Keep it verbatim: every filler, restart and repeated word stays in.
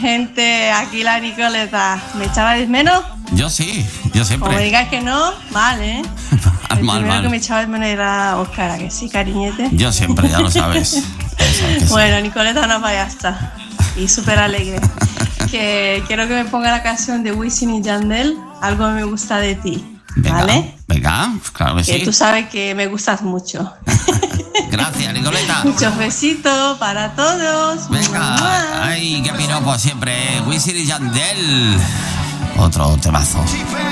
Gente, aquí la Nicoleta. ¿Me echabais menos? Yo sí, yo siempre. Como digáis que no, vale. ¿eh? mal, El mal, primero mal. que me echabais menos era Óscar, ¿a que sí, cariñete? Yo siempre, ya lo sabes. Ya sabes que sí. Bueno, Nicoleta no payasta. Y súper alegre. Que quiero que me ponga la canción de Wisin y Yandel, Algo me gusta de ti. Venga, ¿Vale? venga, claro que, Que sí. tú sabes que me gustas mucho. Gracias, Nicoleta. Muchos besitos para todos. Venga, ay, qué piropo siempre. Wisin y Yandel. Otro temazo.